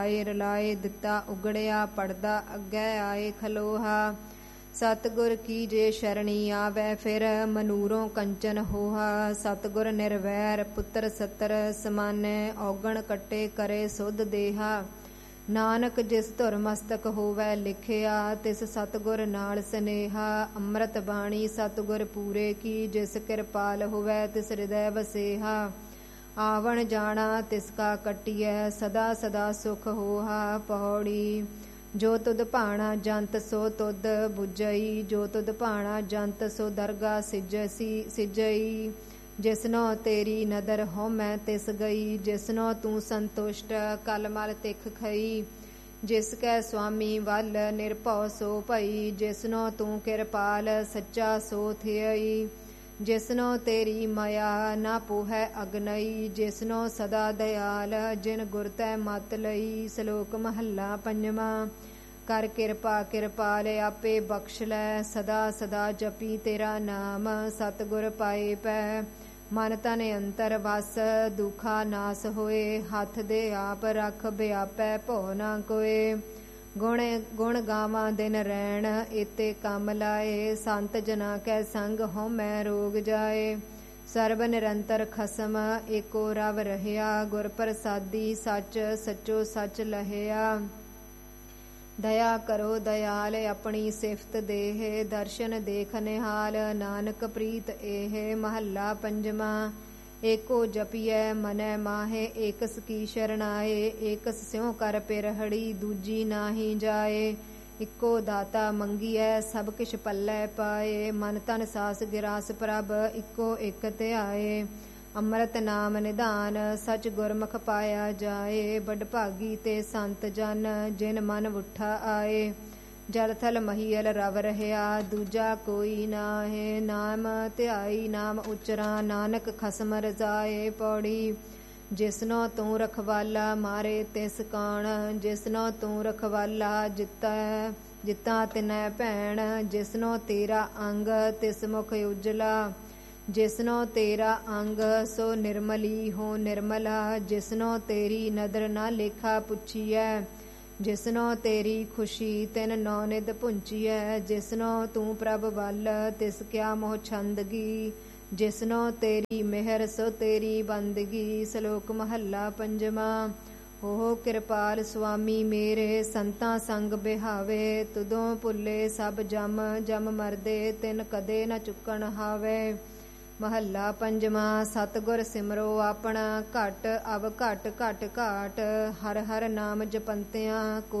ਰਲਾਏ ਦਿੱਤਾ ਉਗੜਿਆ ਪੜਦਾ ਅੱਗੇ ਆਏ ਖਲੋਹਾ। ਸਤਿਗੁਰ ਕੀ ਜੇ ਸ਼ਰਣੀ ਆਵੈ ਫਿਰ ਮਨੂਰੋਂ ਕੰਚਨ ਹੋਹਾ। ਸਤਿਗੁਰ ਨਿਰਵੈਰ ਪੁੱਤਰ ਸੱਤਰ ਸਮਾਨੈ ਔਗਣ ਕੱਟੇ ਕਰੇ ਸੁਧ ਦੇਹਾ। ਨਾਨਕ ਜਿਸ ਧੁਰ ਮਸਤਕ ਹੋਵੈ ਲਿਖਿਆ ਤਿਸ ਸਤਿਗੁਰ ਨਾਲ ਸਨੇਹਾ। ਅੰਮ੍ਰਿਤ ਬਾਣੀ ਸਤਿਗੁਰ ਪੂਰੇ ਕੀ ਜਿਸ ਕਿਰਪਾਲ ਹੋਵੈ ਤਿਸ ਹਿਰਦੈ ਵਸੇਹਾ। ਆਵਣ ਜਾਣਾ ਤਿਸ ਕਾ ਕੱਟੀਐ ਸਦਾ ਸਦਾ ਸੁਖ ਹੋਹਾ। ਪੌੜੀ ਜੋ ਤੁਧ ਭਾਣਾ ਜੰਤ ਸੋ ਤੁਧ ਬੁਝਈ। ਜੋ ਤੁਧ ਭਾਣਾ ਜੰਤ ਸੋ ਦਰਗਾ ਸਿਜਈ। ਜਿਸਨੋ ਤੇਰੀ ਨਦਰ ਹਉਮੈ ਤਿਸ ਗਈ। ਜਿਸਨੋ ਤੂੰ ਸੰਤੁਸ਼ਟ ਕਲ ਮਲ ਤਿਖ ਖਈ। ਜਿਸ ਕੈ ਸੁਆਮੀ ਵੱਲ ਨਿਰਭਉ ਸੋ ਭਈ। ਜਿਸਨੋ ਤੂੰ ਕਿਰਪਾਲ ਸੱਚਾ ਸੋ ਥਿਅਈ। ਜਿਸਨੋ ਤੇਰੀ ਮਾਇਆ ਨਾ ਪੋਹੈ ਅਗਨਈ। ਜਿਸਨੋ ਸਦਾ ਦਇਆਲ ਜਿਨ ਗੁਰ ਤੈ ਮਤ ਲਈ। ਸ਼ਲੋਕ ਮਹੱਲਾ ਪੰਜਵਾਂ। ਕਰ ਕਿਰਪਾ ਕਿਰਪਾਲ ਆਪੇ ਬਖਸ਼ ਲੈ। ਸਦਾ ਸਦਾ ਜਪੀ ਤੇਰਾ ਨਾਮ ਸਤਿਗੁਰ ਪਾਏ ਪੈ। ਮਨ ਤਨ ਅੰਤਰ ਵਸ ਦੁਖਾ ਨਾਸ ਹੋਏ। ਹੱਥ ਦੇ ਆਪ ਰਖ ਵਿਆਪੈ ਭਉ ਨਾ ਕੋਏ। ਗੁਣ ਗਾਵਾਂ ਦਿਨ ਰੈਣ ਏਤੇ ਕੰਮ ਲਾਏ। ਸੰਤ ਜਨਾ ਕੈ ਸੰਗ ਹਉਮੈ ਰੋਗ ਜਾਏ। ਸਰਬ ਨਿਰੰਤਰ ਖਸਮ ਏਕੋ ਰਵ ਰਹਿਆ। ਗੁਰ ਪ੍ਰਸਾਦੀ ਸੱਚ ਸਚੋ ਸੱਚ ਲਹਿਆ। ਦਇਆ ਕਰੋ ਦਇਆਲ ਆਪਣੀ ਸਿਫਤ ਦੇਹ। ਦਰਸ਼ਨ ਦੇਖ ਨਿਹਾਲ ਨਾਨਕ ਪ੍ਰੀਤ ਇਹ। ਮਹੱਲਾ ਪੰਜਵਾਂ। ਏਕੋ ਜਪੀਐ ਮਨੈ ਮਾਹੇ ਏਕਸ ਕੀ ਸ਼ਰਨਾਏ। ਏਕਸ ਸਿਉ ਕਰ ਪਿਰਹੜੀ ਦੂਜੀ ਨਾਹੀ ਜਾਏ। ਇੱਕੋ ਦਾਤਾ ਮੰਗੀਐ ਸਭ ਕਿਛ ਪੱਲੇ ਪਾਏ। ਮਨ ਤਨ ਸਾਸ ਗਿਰਾਸ ਪ੍ਰਭ ਇੱਕੋ ਇਕ ਧਿਆਏ। ਅੰਮ੍ਰਿਤ ਨਾਮ ਨਿਧਾਨ ਸਚ ਗੁਰਮੁਖ ਪਾਇਆ ਜਾਏ। ਬਡਭਾਗੀ ਤੇ ਸੰਤ ਜਨ ਜਿਨ ਮਨ ਉਠਾ ਆਏ। ਜਲ ਥਲ ਮਹੀਲ ਰਵ ਰਹਿਆ ਦੂਜਾ ਕੋਈ ਨਾਹੇ। ਨਾਮ ਧਿਆਈ ਨਾਮ ਉਚਰਾ ਨਾਨਕ ਖਸਮ ਰਜਾਏ। ਪੌੜੀ ਜਿਸਨੋ ਤੂੰ ਰਖਵਾਲਾ ਮਾਰੇ ਤਿਸ ਕਾਣ। ਜਿਸਨੋ ਤੂੰ ਰਖਵਾਲਾ ਜਿੱਤਾ ਤਿਨੈ ਭੈਣ। ਜਿਸਨੋ ਤੇਰਾ ਅੰਗ ਤਿਸ ਮੁਖ ਉਜਲਾ। ਜਿਸਨੋ ਤੇਰਾ ਅੰਗ ਸੋ ਨਿਰਮਲੀ ਹੋ ਨਿਰਮਲਾ। ਜਿਸਨੋ ਤੇਰੀ ਨਦਰ ਨਾ ਲੇਖਾ ਪੁੱਛੀਐ। ਜਿਸਨੋ ਤੇਰੀ ਖੁਸ਼ੀ ਤਿਨ ਨੌ ਨਿਧ ਪੁੰਚੀਐ। ਜਿਸਨੋ ਤੂੰ ਪ੍ਰਭ ਵੱਲ ਤਿਸ ਕਿਆ ਮੋਹ ਛੰਦਗੀ। ਜਿਸਨੋ ਤੇਰੀ ਮਿਹਰ ਸੋ ਤੇਰੀ ਬੰਦਗੀ। ਸ਼ਲੋਕ ਮਹੱਲਾ ਪੰਜਵਾਂ। ਹੋ ਕਿਰਪਾਲ ਸੁਆਮੀ ਮੇਰੇ ਸੰਤਾਂ ਸੰਗ ਬਿਹਾਵੇ। ਤੁਦੋਂ ਭੁੱਲੇ ਸਭ ਜਮ ਜਮ ਮਰਦੇ ਤਿਨ ਕਦੇ ਨ ਚੁੱਕਣ ਹਾਵੇ। ਮਹੱਲਾ ਪੰਜਵਾਂ। ਸਤਿਗੁਰ ਸਿਮਰੋ ਆਪਣਾ ਘਟ ਅਵ ਘਟ ਘਟ ਘਾਟ। ਹਰ ਹਰ ਨਾਮ ਜਪੰਤਿਆਂ